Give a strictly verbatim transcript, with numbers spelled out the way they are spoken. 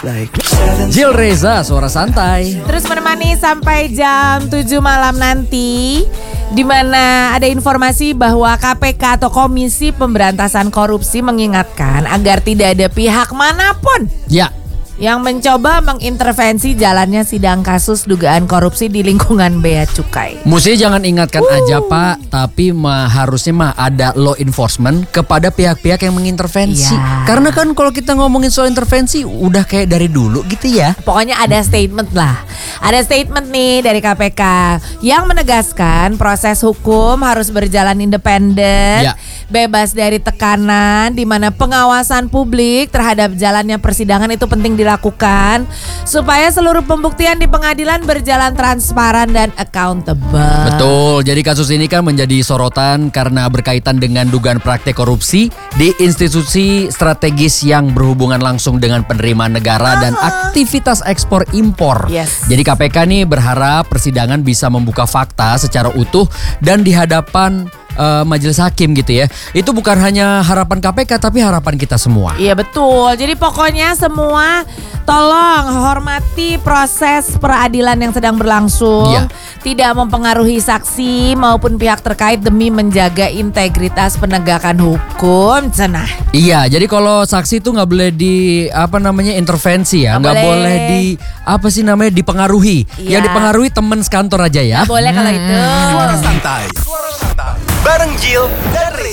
Jill Reza, suara santai. Terus menemani sampai jam tujuh malam nanti, di mana ada informasi bahwa K P K atau Komisi Pemberantasan Korupsi mengingatkan agar tidak ada pihak manapun Ya, yang mencoba mengintervensi jalannya sidang kasus dugaan korupsi di lingkungan Bea Cukai. mesti jangan ingatkan uh. aja Pak, tapi mah harusnya mah ada law enforcement kepada pihak-pihak yang mengintervensi. Ya. Karena kan kalau kita ngomongin soal intervensi udah kayak dari dulu gitu ya. Pokoknya ada statement lah. Ada statement nih dari K P K yang menegaskan proses hukum harus berjalan independen, Ya. bebas dari tekanan, di mana pengawasan publik terhadap jalannya persidangan itu penting dilakukan supaya seluruh pembuktian di pengadilan berjalan transparan dan accountable. Betul, jadi kasus ini kan menjadi sorotan karena berkaitan dengan dugaan praktek korupsi di institusi strategis yang berhubungan langsung dengan penerimaan negara dan aktivitas ekspor impor. Yes. Jadi K P K nih berharap persidangan bisa membuka fakta secara utuh dan di hadapan uh, majelis hakim gitu ya. Itu bukan hanya harapan K P K tapi harapan kita semua. Iya betul. Jadi pokoknya semua tolong hormati proses peradilan yang sedang berlangsung. Iya. Tidak mempengaruhi saksi maupun pihak terkait demi menjaga integritas penegakan hukum. Cenah. Iya, jadi kalau saksi itu nggak boleh di apa namanya intervensi ya, nggak Nggak boleh. boleh di apa sih namanya dipengaruhi. Iya. Yang dipengaruhi teman sekantor aja ya. Nggak boleh kalau itu. Suara santai. Suara santai. Bareng Jill dan Reza.